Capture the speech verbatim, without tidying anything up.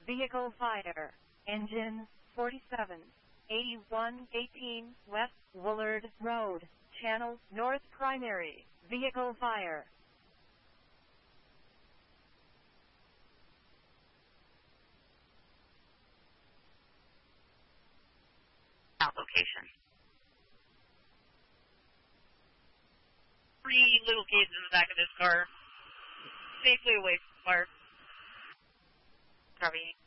Vehicle fire. Engine forty-seven eighty-one eighteen West Woolard Road, Channel North Primary. Vehicle fire. Out location. Three little kids in the back of this car, safely away from the fire. Copy.